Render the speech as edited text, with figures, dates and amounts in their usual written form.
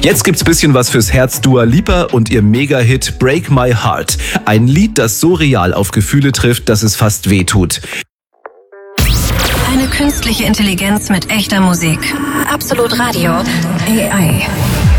Jetzt gibt's bisschen was fürs Herz. Dua Lipa und ihr Mega-Hit Break My Heart. Ein Lied, das so real auf Gefühle trifft, dass es fast wehtut. Eine künstliche Intelligenz mit echter Musik. Absolut Radio. AI.